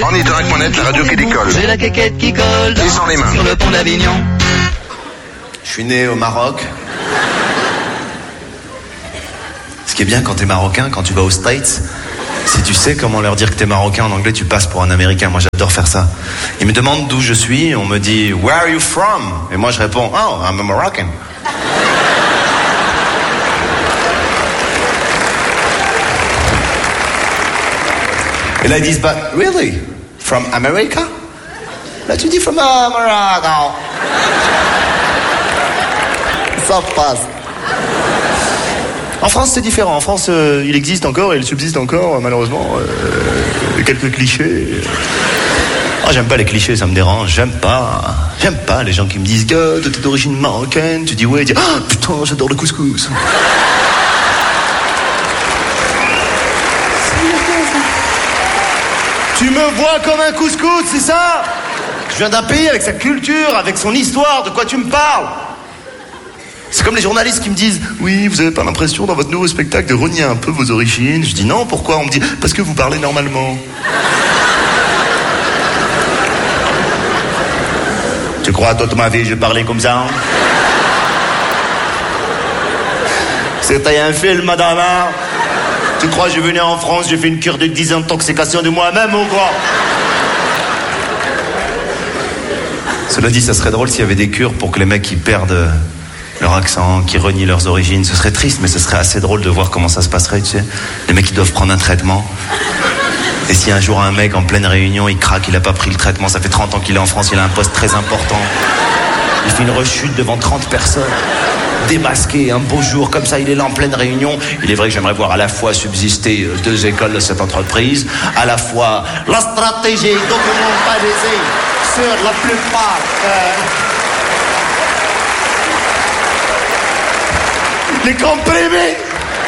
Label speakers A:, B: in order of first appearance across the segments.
A: Ornithorynque.net, la radio qui décolle.
B: J'ai la quéquette qui colle
A: Et sans les mains.
B: sur le pont d'Avignon.
C: Je suis né au Maroc. Ce qui est bien quand t'es marocain, quand tu vas aux States, si tu sais comment leur dire que t'es marocain en anglais, tu passes pour un américain. Moi j'adore faire ça. Ils me demandent d'où je suis, on me dit Where are you from? Et moi je réponds Oh, I'm a Moroccan. Et là ils disent But really? From America? Là tu dis From Morocco. Ça passe. En France, c'est différent. En France, il existe encore et il subsiste encore, malheureusement, quelques clichés. Oh, j'aime pas les clichés, ça me dérange. J'aime pas les gens qui me disent gars, t'es d'origine marocaine. Tu dis ouais, tu dis ah putain, j'adore le couscous. Tu me vois comme un couscous, c'est ça? Je viens d'un pays avec sa culture, avec son histoire. De quoi tu me parles? C'est comme les journalistes qui me disent oui, vous avez pas l'impression dans votre nouveau spectacle de renier un peu vos origines? Je dis non, pourquoi? On me dit parce que vous parlez normalement. Tu crois toute ma vie je parlais comme ça? C'était un film, madame. Tu crois je venais en France, j'ai fait une cure de désintoxication de moi-même ou quoi? Cela dit, ça serait drôle s'il y avait des cures pour que les mecs qui perdent leur accent, qui renient leurs origines. Ce serait triste, mais ce serait assez drôle de voir comment ça se passerait, tu sais. Les mecs, ils doivent prendre un traitement. Et si un jour un mec en pleine réunion, il craque, il a pas pris le traitement, ça fait 30 ans qu'il est en France, il a un poste très important. Il fait une rechute devant 30 personnes, démasqué, un beau jour, comme ça, il est là en pleine réunion. Il est vrai que j'aimerais voir à la fois subsister 2 écoles de cette entreprise, à la fois la stratégie documentalisée sur la plupart... les comprimés.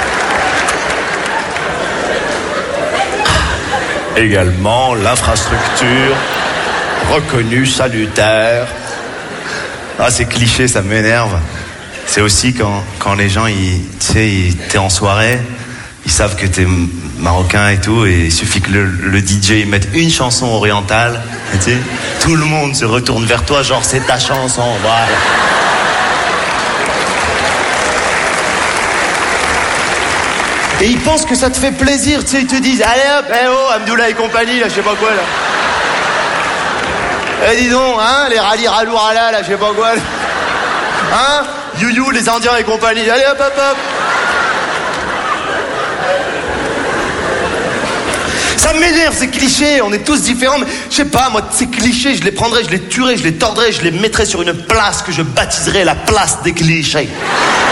C: Également l'infrastructure reconnue, salutaire. Ah, ces clichés, ça m'énerve. C'est aussi quand les gens, t'es en soirée, ils savent que t'es marocain et tout, et il suffit que le DJ mette une chanson orientale, et tu sais, tout le monde se retourne vers toi, genre c'est ta chanson, voilà. Et ils pensent que ça te fait plaisir, tu sais, ils te disent allez hop, eh oh, Amdoula et compagnie, là, je sais pas quoi, là. Eh dis donc, hein, les rallyes ralourala, là, je sais pas quoi, là. Hein, you, les Indiens et compagnie, allez hop, hop, hop. Ça m'énerve, ces clichés, on est tous différents, mais je sais pas, moi, ces clichés, je les prendrais, je les tuerais, je les tordrais, je les mettrais sur une place que je baptiserais la place des clichés.